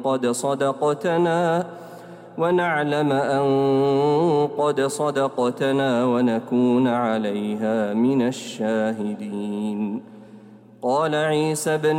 قد صدقتنا ونكون عليها من الشاهدين. قال عيسى ابن